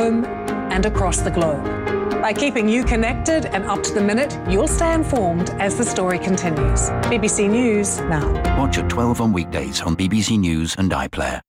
home and across the globe. By keeping you connected and up to the minute, you'll stay informed as the story continues. BBC News now. Watch at 12 on weekdays on BBC News and iPlayer.